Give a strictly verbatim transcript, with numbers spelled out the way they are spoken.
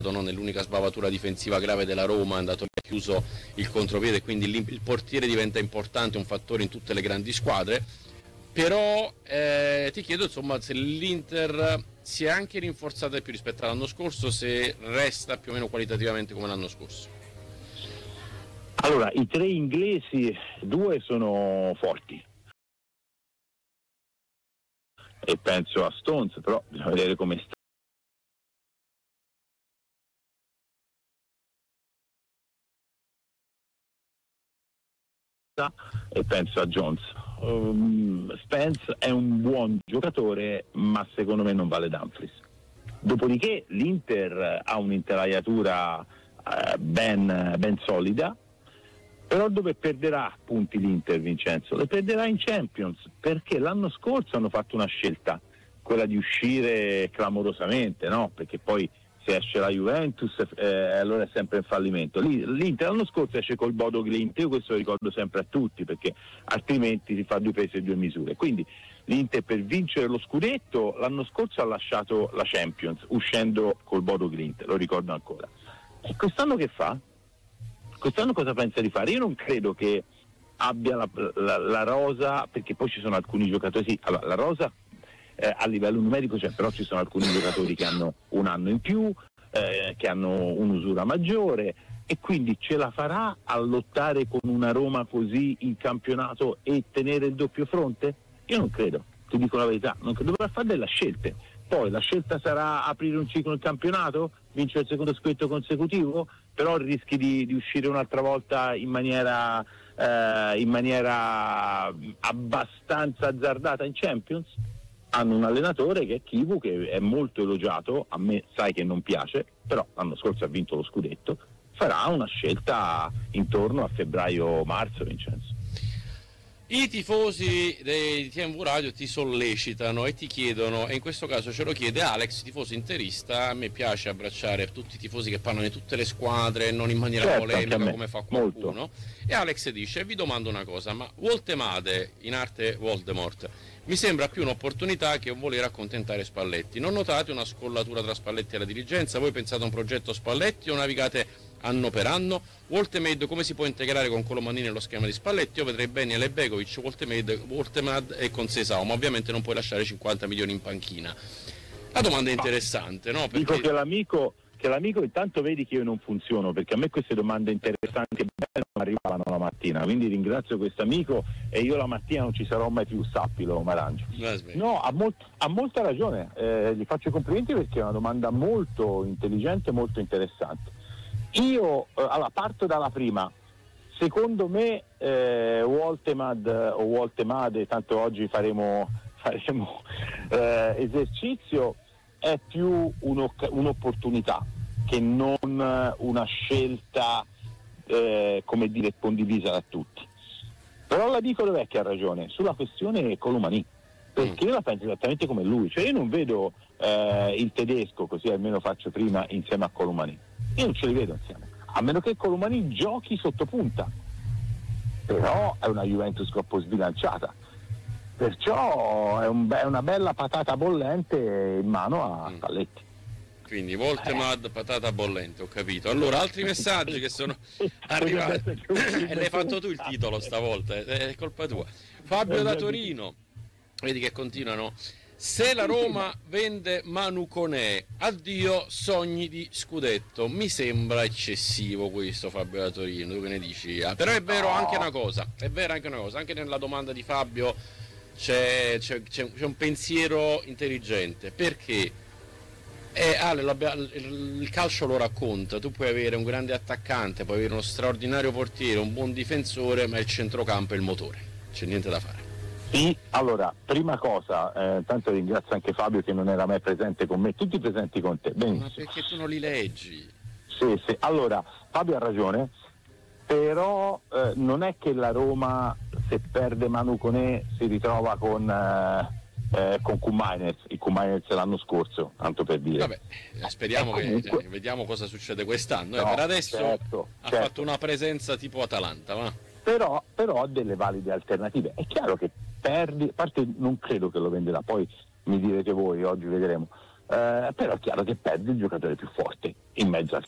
no? Nell'unica sbavatura difensiva grave della Roma è andato lì, ha chiuso il contropiede, quindi il portiere diventa importante, un fattore in tutte le grandi squadre. Però eh, ti chiedo insomma se l'Inter si è anche rinforzata di più rispetto all'anno scorso, se resta più o meno qualitativamente come l'anno scorso. Allora, i tre inglesi, due sono forti e penso a Stones, però bisogna vedere come sta. E penso a Jones. Um, Spence è un buon giocatore, ma secondo me non vale Dumfries. Dopodiché l'Inter ha un'intelaiatura uh, ben, ben solida, però dove perderà punti l'Inter, Vincenzo? Le perderà in Champions, perché l'anno scorso hanno fatto una scelta, quella di uscire clamorosamente, no? Perché poi se esce la Juventus eh, allora è sempre in fallimento. L'Inter l'anno scorso esce col Bodo Glimt, io questo lo ricordo sempre a tutti, perché altrimenti si fa due pesi e due misure. Quindi l'Inter per vincere lo scudetto l'anno scorso ha lasciato la Champions uscendo col Bodo Glimt, lo ricordo ancora. E quest'anno che fa? Quest'anno cosa pensa di fare? Io non credo che abbia la, la, la rosa, perché poi ci sono alcuni giocatori, sì, allora, la rosa Eh, a livello numerico c'è, però ci sono alcuni giocatori che hanno un anno in più, eh, che hanno un'usura maggiore, e quindi ce la farà a lottare con una Roma così in campionato e tenere il doppio fronte? Io non credo, ti dico la verità, non credo, dovrà fare delle scelte. Poi la scelta sarà aprire un ciclo nel campionato, vincere il secondo scudetto consecutivo, però rischi di, di uscire un'altra volta in maniera, eh, in maniera abbastanza azzardata in Champions. Hanno un allenatore che è Chivu, che è molto elogiato, a me sai che non piace, però l'anno scorso ha vinto lo scudetto, farà una scelta intorno a febbraio-marzo, Vincenzo. I tifosi dei T M V Radio ti sollecitano e ti chiedono, e in questo caso ce lo chiede Alex, tifoso interista. A me piace abbracciare tutti i tifosi che parlano di tutte le squadre, non in maniera certo, polemica come fa qualcuno. Molto. E Alex dice, vi domando una cosa, ma Woltemade, in arte Voldemort, mi sembra più un'opportunità che un voler accontentare Spalletti. Non notate una scollatura tra Spalletti e la dirigenza? Voi pensate a un progetto Spalletti o navigate anno per anno? Woltemade come si può integrare con Colomanini nello schema di Spalletti? Io vedrei bene Lebegovic, Woltemade, Woltemade e con Sesao, ma ovviamente non puoi lasciare cinquanta milioni in panchina. La domanda è interessante, no? Perché... Dico che l'amico, che l'amico intanto vedi che io non funziono, perché a me queste domande interessanti e belle non arrivavano la mattina, quindi ringrazio questo amico e io la mattina non ci sarò mai più, sappilo Marangio. No, ha, molt- ha molta ragione, eh, gli faccio i complimenti perché è una domanda molto intelligente, molto interessante. Io eh, allora, parto dalla prima. Secondo me eh, Woltemad o Woltemade, tanto oggi faremo, faremo eh, esercizio, è più un'opportunità che non una scelta eh, come dire condivisa da tutti. Però la dico dov'è che ha ragione? Sulla questione Colomani, perché io la penso esattamente come lui, cioè io non vedo eh, il tedesco, così almeno faccio prima, insieme a Colomani. Io non ce li vedo insieme, a meno che Colomani giochi sotto punta, però è una Juventus troppo sbilanciata, perciò è, un be- una bella patata bollente in mano a Spalletti. Quindi Woltemad, eh. patata bollente, ho capito. Allora, altri messaggi che sono arrivati, e l'hai fatto tu il titolo stavolta, è colpa tua. Fabio da Torino, vedi che continuano. Se la Roma vende Manu Koné, addio sogni di scudetto. Mi sembra eccessivo questo, Fabio da Torino, tu che ne dici? Ah, però è vero anche una cosa, è vera anche una cosa, anche nella domanda di Fabio c'è, c'è, c'è, c'è un pensiero intelligente, perché eh, Ale, il calcio lo racconta, tu puoi avere un grande attaccante, puoi avere uno straordinario portiere, un buon difensore, ma il centrocampo è il motore, c'è niente da fare. Sì, allora, prima cosa, eh, tanto ringrazio anche Fabio che non era mai presente con me, tutti presenti con te, benissimo. Ma perché tu non li leggi? Sì, sì, allora, Fabio ha ragione, però eh, non è che la Roma, se perde Manu Koné, si ritrova con, eh, eh, con Koumajners, il Koumajners l'anno scorso, tanto per dire. Vabbè, speriamo eh, comunque... che, cioè, vediamo cosa succede quest'anno, no, eh, per adesso certo, ha certo. fatto una presenza tipo Atalanta, va? Però, però ha delle valide alternative. È chiaro che perdi, a parte non credo che lo venderà, poi mi direte voi, oggi vedremo. eh, però è chiaro che perde il giocatore più forte in mezzo al